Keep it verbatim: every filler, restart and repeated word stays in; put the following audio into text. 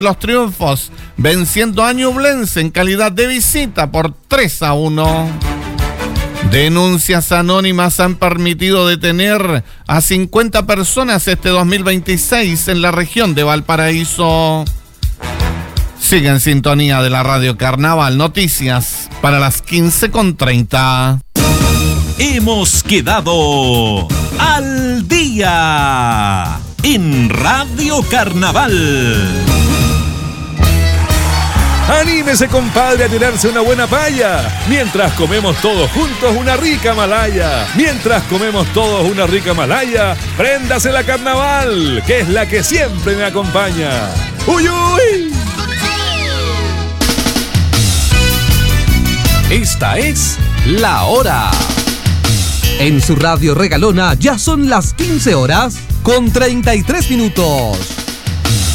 los triunfos, venciendo a Ñublense en calidad de visita por tres a uno. Denuncias anónimas han permitido detener a cincuenta personas este dos mil veintiséis en la región de Valparaíso. Sigue en sintonía de la Radio Carnaval. Noticias para las quince con treinta. Hemos quedado al día en Radio Carnaval. Anímese, compadre, a tirarse una buena paya. Mientras comemos todos juntos una rica malaya. Mientras comemos todos una rica malaya, préndase la Carnaval, que es la que siempre me acompaña. ¡Uy, uy! Esta es La Hora. En su radio regalona ya son las quince horas con treinta y tres minutos.